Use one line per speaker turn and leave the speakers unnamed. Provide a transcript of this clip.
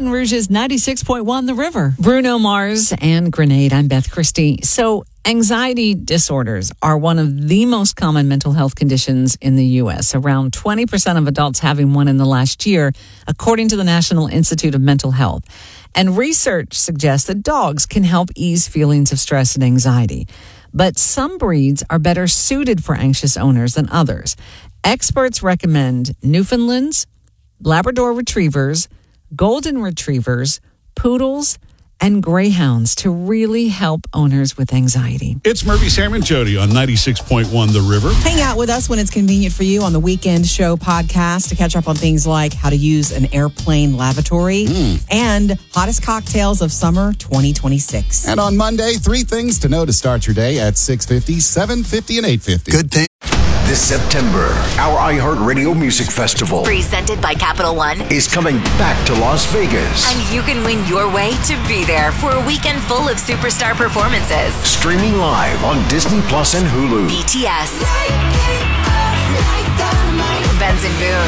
Baton Rouge's 96.1 The River. Bruno Mars and Grenade. I'm Beth Christie. So anxiety disorders are one of the most common mental health conditions in the U.S. Around 20% of adults having one in the last year, according to the National Institute of Mental Health. And research suggests that dogs can help ease feelings of stress and anxiety. But some breeds are better suited for anxious owners than others. Experts recommend Newfoundlands, Labrador Retrievers, Golden Retrievers, Poodles, and Greyhounds to really help owners with anxiety.
It's Murphy, Sam, and Jody on 96.1 The River.
Hang out with us when it's convenient for you on the Weekend Show podcast to catch up on things like how to use an airplane lavatory and hottest cocktails of summer 2026.
And on Monday, 3 things to know to start your day at 6:50, 7:50, and 8:50.
Good thing.
This September, our iHeartRadio Music Festival,
presented by Capital One,
is coming back to Las Vegas.
And you can win your way to be there for a weekend full of superstar performances.
Streaming live on Disney Plus and Hulu.
BTS, Benson Boone,